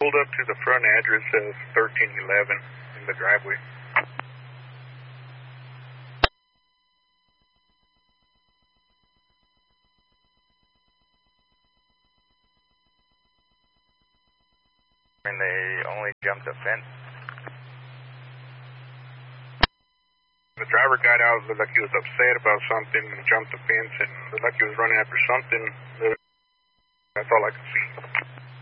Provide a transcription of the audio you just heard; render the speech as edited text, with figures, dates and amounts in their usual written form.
pulled up to the front address of 1311 in the driveway. And they only jumped the fence? The driver got out, looked like he was upset about something, and jumped the fence, and looked like he was running after something. That's all I could see.